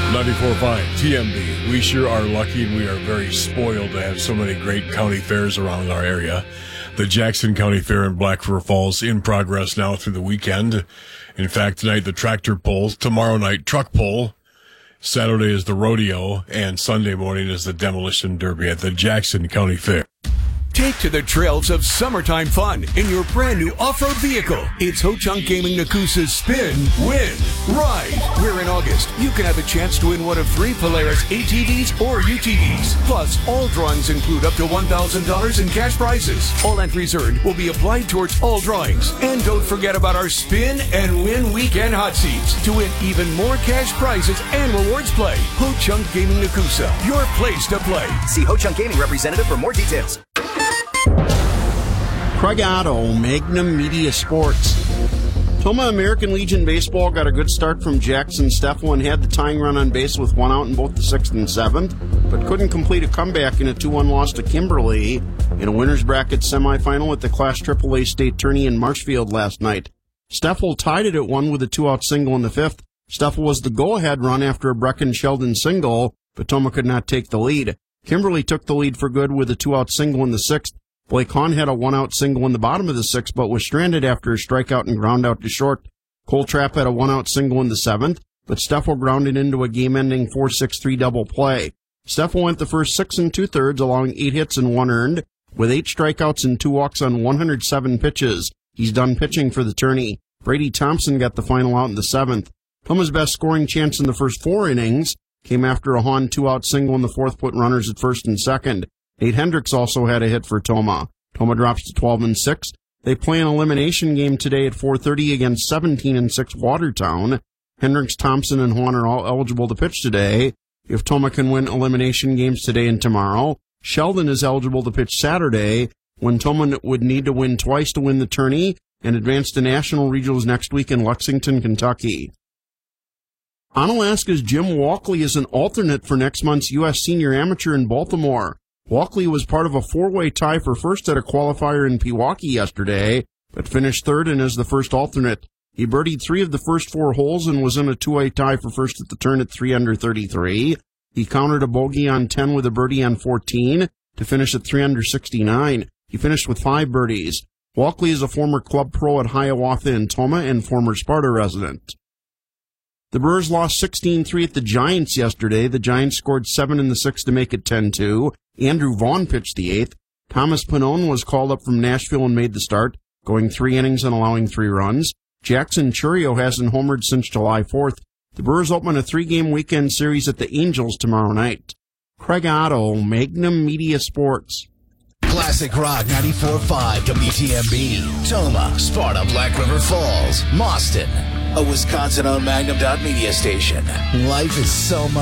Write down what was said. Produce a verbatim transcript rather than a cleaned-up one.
ninety-four point five T M B. We sure are lucky and we are very spoiled to have so many great county fairs around our area. The Jackson County Fair in Black River Falls in progress now through the weekend. In fact, tonight the tractor pull, tomorrow night truck pull, Saturday is the rodeo, and Sunday morning is the demolition derby at the Jackson County Fair. Take to the trails of summertime fun in your brand new off-road vehicle. It's Ho-Chunk Gaming Nakusa's Spin, Win, Ride. Where in August, you can have a chance to win one of three Polaris A T Vs or U T Vs. Plus, all drawings include up to one thousand dollars in cash prizes. All entries earned will be applied towards all drawings. And don't forget about our Spin and Win Weekend Hot Seats to win even more cash prizes and rewards play. Ho-Chunk Gaming Nakusa, your place to play. See Ho-Chunk Gaming representative for more details. Craig Otto, Magnum Media Sports. Toma American Legion Baseball got a good start from Jackson Steffel and had the tying run on base with one out in both the sixth and seventh, but couldn't complete a comeback in a two one loss to Kimberly in a winner's bracket semifinal at the Class triple A state tourney in Marshfield last night. Steffel tied it at one with a two-out single in the fifth. Steffel was the go-ahead run after a Brecken Sheldon single, but Toma could not take the lead. Kimberly took the lead for good with a two-out single in the sixth. Blake Hahn had a one-out single in the bottom of the sixth, but was stranded after a strikeout and ground out to short. Cole Trapp had a one-out single in the seventh, but Steffel grounded into a game-ending four six three double play. Steffel went the first six and two-thirds, allowing eight hits and one earned, with eight strikeouts and two walks on one hundred seven pitches. He's done pitching for the tourney. Brady Thompson got the final out in the seventh. Toma's best scoring chance in the first four innings came after a Hahn two-out single in the fourth put runners at first and second. Nate Hendricks also had a hit for Toma. Toma drops to twelve and six. They play an elimination game today at four thirty against seventeen and six Watertown. Hendricks, Thompson, and Hahn are all eligible to pitch today. If Toma can win elimination games today and tomorrow, Sheldon is eligible to pitch Saturday, when Toma would need to win twice to win the tourney and advance to national regionals next week in Lexington, Kentucky. Onalaska's Jim Walkley is an alternate for next month's U S Senior Amateur in Baltimore. Walkley was part of a four-way tie for first at a qualifier in Pewaukee yesterday, but finished third and is the first alternate. He birdied three of the first four holes and was in a two-way tie for first at the turn at three under thirty-three. He countered a bogey on ten with a birdie on fourteen to finish at three under sixty-nine. He finished with five birdies. Walkley is a former club pro at Hiawatha and Toma and former Sparta resident. The Brewers lost sixteen three at the Giants yesterday. The Giants scored seven in the sixth to make it ten two. Andrew Vaughn pitched the eighth. Thomas Pannone was called up from Nashville and made the start, going three innings and allowing three runs. Jackson Churio hasn't homered since July fourth. The Brewers open a three-game weekend series at the Angels tomorrow night. Craig Otto, Magnum Media Sports. Classic Rock ninety-four point five W T M B. Toma, Sparta, Black River Falls, Mauston. A Wisconsin-owned Magnum dot media station. Life is so much.